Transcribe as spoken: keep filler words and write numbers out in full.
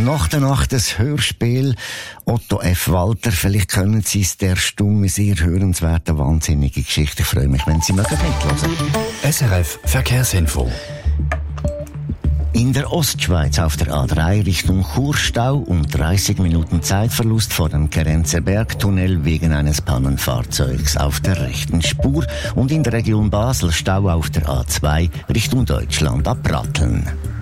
Nach der Nacht das Hörspiel Otto F. Walter. Vielleicht können Sie es, der stumme, sehr hörenswerte, wahnsinnige Geschichte. Ich freue mich, wenn Sie mögen mithören. S R F Verkehrsinfo. In der Ostschweiz auf der A drei Richtung Churstau und dreißig Minuten Zeitverlust vor dem Kerenzer Bergtunnel wegen eines Pannenfahrzeugs auf der rechten Spur und in der Region Basel Stau auf der A zwei Richtung Deutschland ab Ratteln.